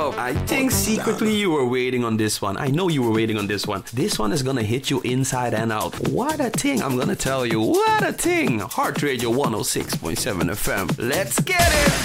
up? I think secretly you were waiting on this one. I know you were waiting on this one. This one is gonna hit you inside and out. What a thing, I'm gonna tell you. What a thing. Heart Radio 106.7 FM. Let's get it!